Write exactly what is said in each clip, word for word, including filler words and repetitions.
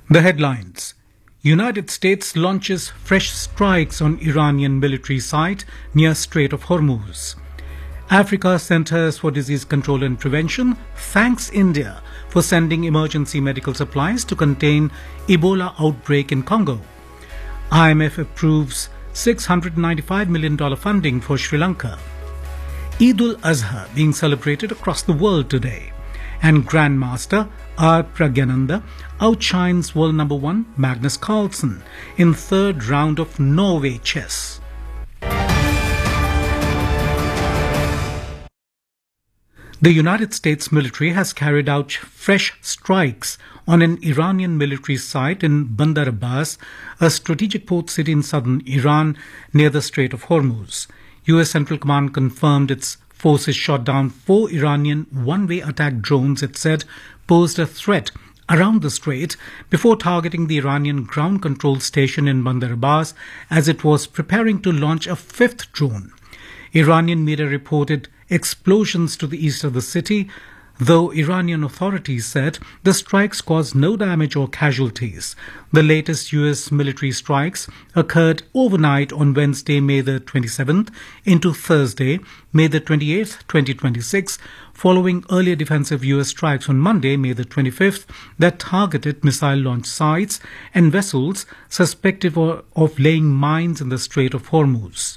The headlines. United States launches fresh strikes on Iranian military site near Strait of Hormuz. Africa Centers for Disease Control and Prevention thanks India for sending emergency medical supplies to contain Ebola outbreak in Congo. I M F approves six hundred ninety-five million dollars funding for Sri Lanka. Eid ul-Azha being celebrated across the world today. And Grandmaster R. Pragyananda outshines world number one Magnus Carlsen in third round of Norway chess. The United States military has carried out fresh strikes on an Iranian military site in Bandar Abbas, a strategic port city in southern Iran near the Strait of Hormuz. U S Central Command confirmed its forces shot down four Iranian one-way attack drones it said posed a threat around the strait before targeting the Iranian ground control station in Bandar Abbas as it was preparing to launch a fifth drone. Iranian media reported explosions to the east of the city, though Iranian authorities said the strikes caused no damage or casualties. The latest U S military strikes occurred overnight on Wednesday, May the twenty-seventh, into Thursday, May the twenty-eighth, twenty twenty-six, following earlier defensive U S strikes on Monday, May the twenty-fifth, that targeted missile launch sites and vessels suspected of laying mines in the Strait of Hormuz.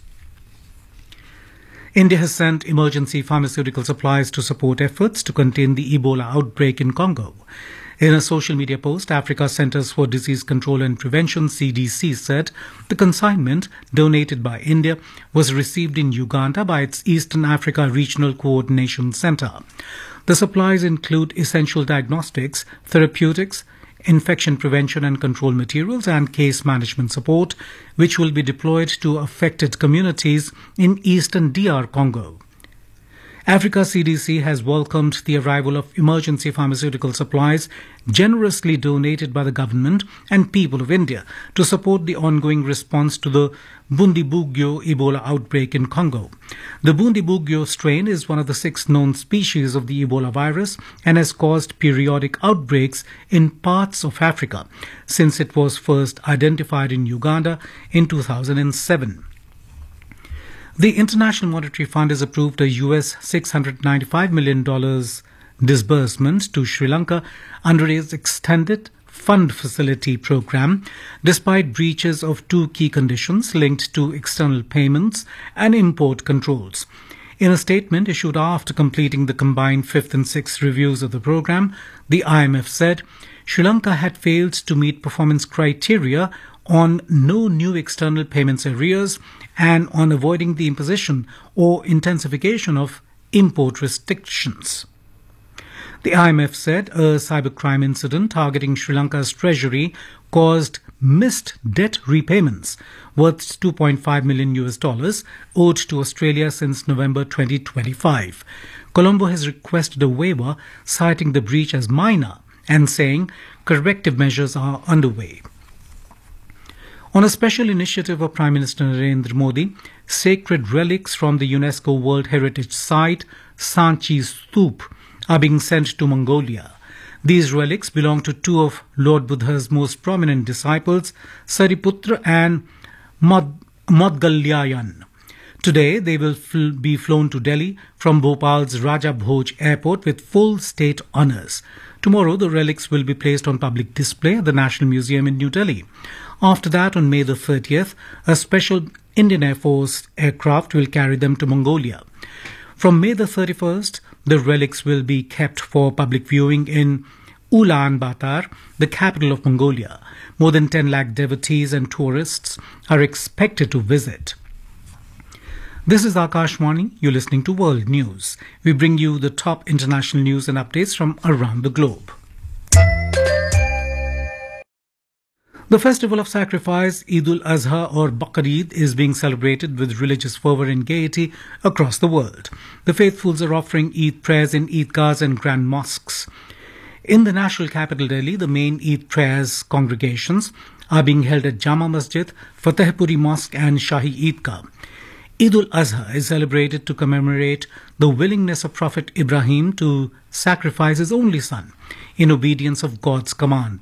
India has sent emergency pharmaceutical supplies to support efforts to contain the Ebola outbreak in Congo. In a social media post, Africa Centers for Disease Control and Prevention C D C said the consignment donated by India was received in Uganda by its Eastern Africa Regional Coordination Center. The supplies include essential diagnostics, therapeutics, infection prevention and control materials and case management support, which will be deployed to affected communities in eastern D R Congo. Africa C D C has welcomed the arrival of emergency pharmaceutical supplies generously donated by the government and people of India to support the ongoing response to the Bundibugyo Ebola outbreak in Congo. The Bundibugyo strain is one of the six known species of the Ebola virus and has caused periodic outbreaks in parts of Africa since it was first identified in Uganda in two thousand seven. The International Monetary Fund has approved a U S six hundred ninety-five million dollars disbursement to Sri Lanka under its extended fund facility program, despite breaches of two key conditions linked to external payments and import controls. In a statement issued after completing the combined fifth and sixth reviews of the program, the I M F said Sri Lanka had failed to meet performance criteria on no new external payments arrears and on avoiding the imposition or intensification of import restrictions. The I M F said a cybercrime incident targeting Sri Lanka's treasury caused missed debt repayments worth two point five million U S dollars owed to Australia since November twenty twenty-five. Colombo has requested a waiver, citing the breach as minor and saying corrective measures are underway. On a special initiative of Prime Minister Narendra Modi, sacred relics from the UNESCO World Heritage Site, Sanchi Stup, are being sent to Mongolia. These relics belong to two of Lord Buddha's most prominent disciples, Sariputra and Modgalyayan. Today, they will fl- be flown to Delhi from Bhopal's Raja Bhoj Airport with full state honours. Tomorrow, the relics will be placed on public display at the National Museum in New Delhi. After that, on May the thirtieth, a special Indian Air Force aircraft will carry them to Mongolia. From May the thirty-first, the relics will be kept for public viewing in Ulaanbaatar, the capital of Mongolia. More than ten lakh devotees and tourists are expected to visit. This is Akashvani. You're listening to World News. We bring you the top international news and updates from around the globe. The festival of sacrifice, Eid ul-Azha or Baqr-Eid, is being celebrated with religious fervour and gaiety across the world. The faithfuls are offering Eid prayers in Eidgahs and grand mosques. In the national capital Delhi, the main Eid prayers congregations are being held at Jama Masjid, Fatehpuri Mosque and Shahi Eidgah. Eid ul-Azha is celebrated to commemorate the willingness of Prophet Ibrahim to sacrifice his only son in obedience of God's command.